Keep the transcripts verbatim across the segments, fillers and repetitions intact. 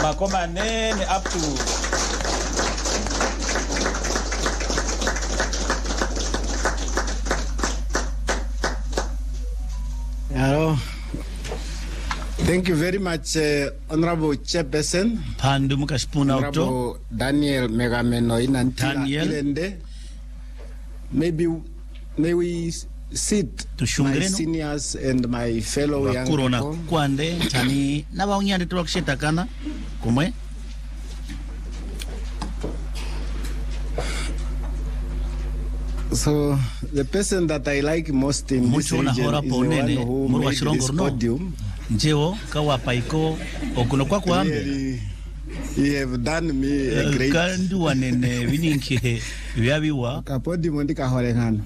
makoma nene up to Hello. Thank you very much, uh, Honorable Chairperson. Pandu mukashpuna auto. Honorable Daniel Megameno Inantila Daniel. Ilende. Maybe may we sit, my seniors and my fellow young Corona people. Kwande tani na baonyande tulaksheta kana kumwe. So the person that I like most in this region is the one who made this podium. Njeo kawa paiko okuno kwa kuambe. Really, you have done me a great. Kandu wanene vininke vyabiwa. Kapodium ndika horengano.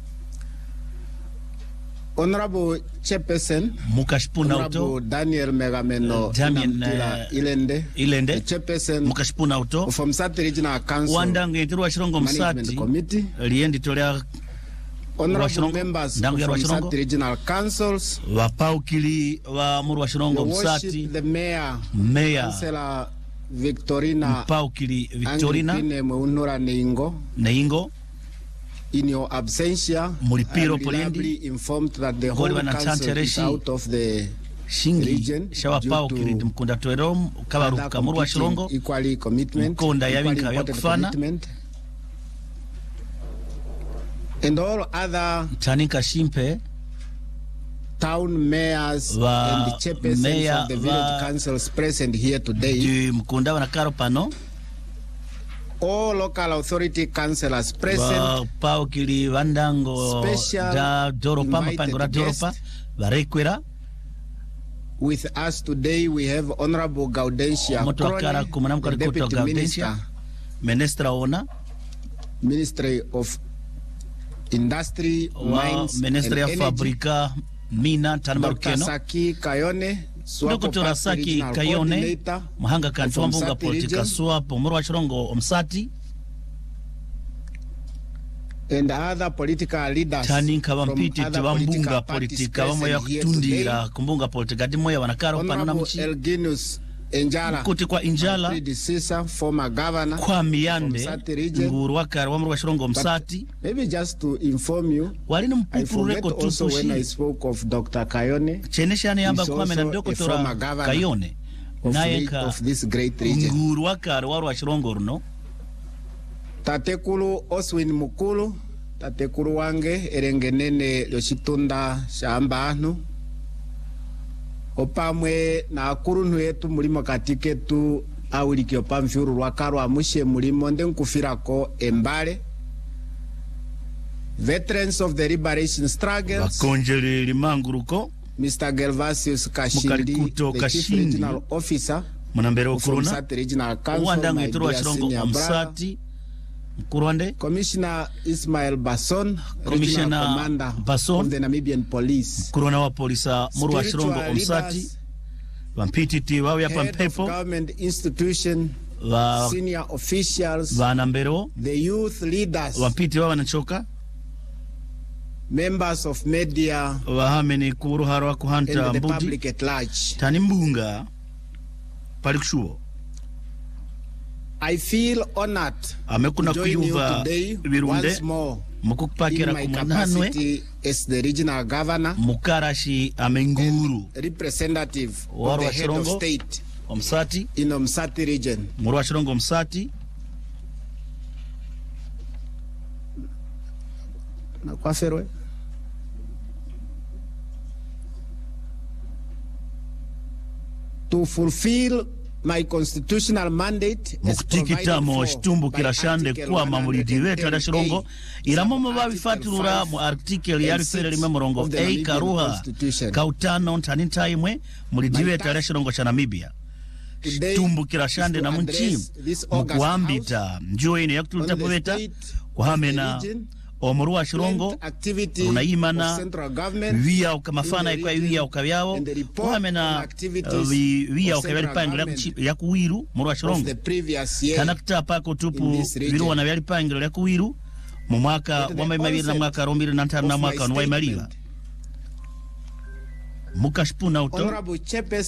Honorable Chairperson, Mukashpuna auto. Honorable Daniel Megameno Daniel Ilende. Ilende. Chairperson Mukashpuna auto. From Msati Regional Council. Wandange tiru wa Shirongo Msati. Committee. Liendi tolea. Honorable members from Msati Regional Councils. Wapaukili wa muru wa Shirongo Msati. The mayor. Mayor. Councillor Victorina. Mpaukili Victorina. Angipine Mweunura Neingo. Neingo. In your absentia, Mulipiro I'm reliably informed that the whole council is out of the region shawa pao kili mkunda tuerom kabaruka muru wa Shirongo equally commitment mkunda yawinka ya kufana and all other tanika shimpe town mayors wa and the chairpersons of the village councils present here today mkunda wanakaro pano all local authority councillors present pao kili wandango da doropa mapango da doropa varekwera. With us today we have Honorable Gaudensia Krone, the Deputy Minister, Minister ona Ministry of Industry, Mines Ministry and of Fabrika Mina Tanmarukeno, Saki Kayone, Doctor Saki Kayone, Mahanga Kantuambunga Politika Swapo Muru wa Shirongo Msati, and other political leaders Tani kawampiti tiwambunga politika wamo ya kutundira kumbunga politika dimoya wanakaro panona mchi Elginus Enjala kuti kwa Injala predecessor former governor kwa Miyande nguru wakari wa Muru wa Shirongo Msati. Maybe just to inform you, walini mpukuru reko also when I spoke of Doctor Kayone, chenesha ni amba kwa mena Doctor Kayone naeka of this great region nguru wakari wa Muru wa Shirongo runo Tatekulu Oswin Mukulu, tatekulu wange erengenene yoshitunda shamba anu opamwe na akuruntu yetu mulimo katiketu awulikio pamfyuru lwakaro amushe mulimo ndenkufirako embale veterans of the liberation struggles wakonjele limanguruko Mister Gervasius Kashindi, the Chief Regional Officer Mwanambere from Msati Regional Council, my dear senior brother. Kurwande. Commissioner Ismail Basson, Commissioner Commander Basson of the Namibian Police. Kurwana wa polisa Muru wa Shirongo Msati. Wampititi wawe ya pampepo. Government institution, wa senior officials, wa nambero, the youth leaders, wampiti wawe wanachoka, members of media, wahameni kuru harwa kuhanta and the mbudi, public at large. Tani mbunga palikushuo. I feel honored amekuna to join you today once more in my capacity as the regional governor Mukarashi amenguru representative of the head of state Msati in Msati region. Muru wa Shirongo Msati na kwa ferwe to fulfill my constitutional mandate as mukutikitamo shitumbu kirashande kwa mamulidi wetu ala Shirongo iramomo babifatirura mu article yali fere lime murongo A karuha kautano ntani taimwe mulidi wetu ala Shirongo cha Namibia shitumbu kirashande na munchi mukuambita njuo ine yakutuluta poveta kuhamena Omuru wa Shirongo unaimana wia ukamafana ikwa wia ukavyao kuhamena wia ukavyali pangila ya kuwiru Omuru wa Shirongo kanakita pako tupu viru wana vyali pangila ya kuwiru mu mwaka wama imabiri na mwaka rombiri na ntana na mwaka nuwa imalila mukashipuna uto